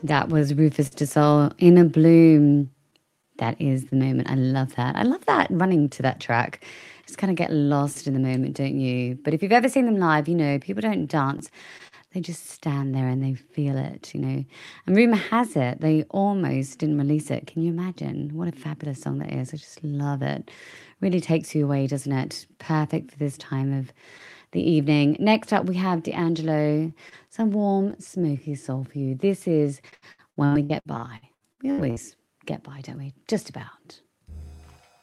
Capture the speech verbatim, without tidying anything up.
That was Rufus Du Sol, In a Bloom. That is the moment. I love that. I love that running to that track. Just kind of get lost in the moment, don't you? But if you've ever seen them live, you know, people don't dance. They just stand there and they feel it, you know. And rumor has it they almost didn't release it. Can you imagine? What a fabulous song that is. I just love it. Really takes you away, doesn't it? Perfect for this time of the evening. Next up, we have D'Angelo. Some warm, smoky soul for you. This is When We Get By. We always get by, don't we? Just about.